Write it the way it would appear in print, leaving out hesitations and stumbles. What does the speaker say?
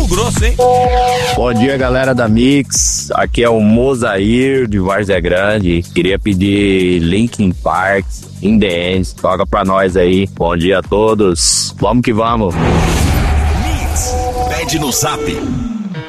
Mato Grosso, hein? Bom dia, galera da Mix. Aqui é o Mozair de Várzea Grande. Queria pedir Linkin Park, In The End. Toca pra nós aí. Bom dia a todos. Vamos que vamos. Mix, pede no Zap